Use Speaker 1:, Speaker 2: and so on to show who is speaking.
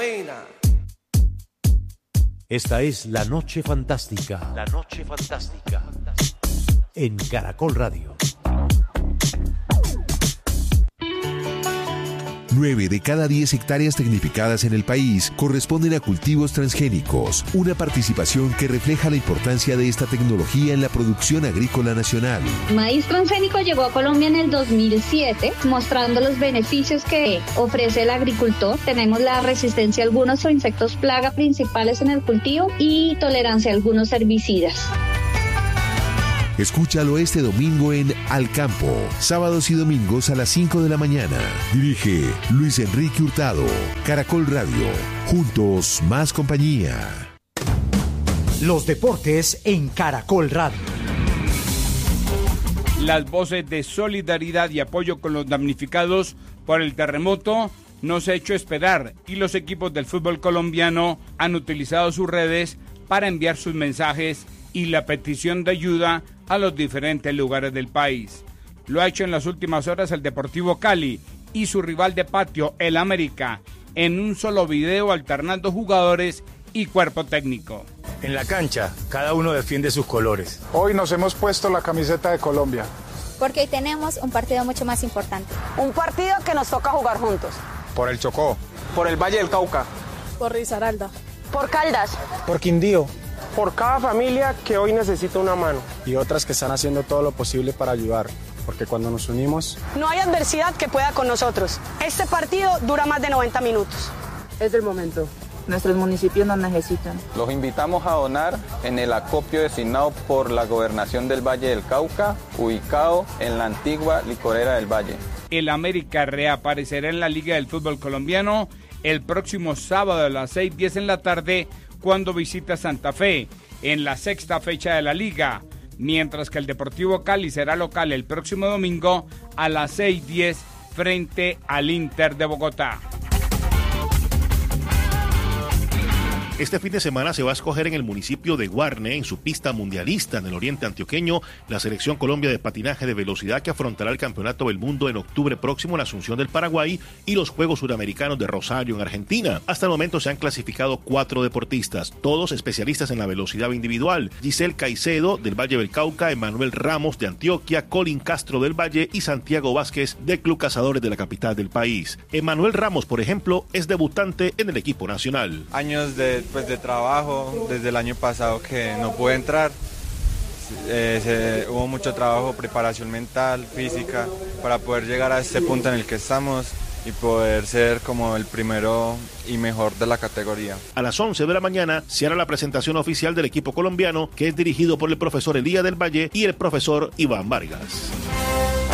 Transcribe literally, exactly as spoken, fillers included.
Speaker 1: Filomena.
Speaker 2: Esta es La Noche Fantástica. La Noche Fantástica. En Caracol Radio.
Speaker 3: Nueve de cada diez hectáreas tecnificadas en el país corresponden a cultivos transgénicos, una participación que refleja la importancia de esta tecnología en la producción agrícola nacional.
Speaker 4: Maíz transgénico llegó a Colombia en el dos mil siete, mostrando los beneficios que ofrece el agricultor. Tenemos la resistencia a algunos insectos plaga principales en el cultivo y tolerancia a algunos herbicidas.
Speaker 3: Escúchalo este domingo en Al Campo, sábados y domingos a las cinco de la mañana. Dirige Luis Enrique Hurtado. Caracol Radio. Juntos, más compañía.
Speaker 5: Los deportes en Caracol Radio.
Speaker 6: Las voces de solidaridad y apoyo con los damnificados por el terremoto no se ha hecho esperar y los equipos del fútbol colombiano han utilizado sus redes para enviar sus mensajes y la petición de ayuda a los diferentes lugares del país. Lo ha hecho en las últimas horas el Deportivo Cali y su rival de patio, el América, en un solo video alternando jugadores y cuerpo técnico.
Speaker 7: En la cancha, cada uno defiende sus colores.
Speaker 8: Hoy nos hemos puesto la camiseta de Colombia.
Speaker 9: Porque hoy tenemos un partido mucho más importante.
Speaker 10: Un partido que nos toca jugar juntos.
Speaker 7: Por el Chocó.
Speaker 8: Por el Valle del Cauca.
Speaker 10: Por Risaralda.
Speaker 9: Por Caldas.
Speaker 8: Por Quindío.
Speaker 11: Por cada familia que hoy necesita una mano.
Speaker 12: Y otras que están haciendo todo lo posible para ayudar, porque cuando nos unimos...
Speaker 10: No hay adversidad que pueda con nosotros. Este partido dura más de noventa minutos.
Speaker 13: Es el momento. Nuestros municipios nos necesitan.
Speaker 14: Los invitamos a donar en el acopio designado por la Gobernación del Valle del Cauca, ubicado en la antigua licorera del Valle.
Speaker 6: El América reaparecerá en la Liga del Fútbol Colombiano el próximo sábado a las seis y diez en la tarde, cuando visita Santa Fe, en la sexta fecha de la Liga, mientras que el Deportivo Cali será local el próximo domingo a las seis y diez frente al Inter de Bogotá.
Speaker 15: Este fin de semana se va a escoger en el municipio de Guarne, en su pista mundialista en el oriente antioqueño, la Selección Colombia de patinaje de velocidad que afrontará el Campeonato del Mundo en octubre próximo en Asunción del Paraguay y los Juegos Suramericanos de Rosario en Argentina. Hasta el momento se han clasificado cuatro deportistas, todos especialistas en la velocidad individual: Giselle Caicedo del Valle del Cauca, Emanuel Ramos de Antioquia, Colin Castro del Valle y Santiago Vázquez del Club Cazadores de la capital del país. Emanuel Ramos, por ejemplo, es debutante en el equipo nacional.
Speaker 16: Años de pues de trabajo desde el año pasado que no pude entrar, eh, se, hubo mucho trabajo, preparación mental, física, para poder llegar a este punto en el que estamos y poder ser como el primero y mejor de la categoría.
Speaker 15: A las once de la mañana se hará la presentación oficial del equipo colombiano, que es dirigido por el profesor Elías del Valle y el profesor Iván Vargas.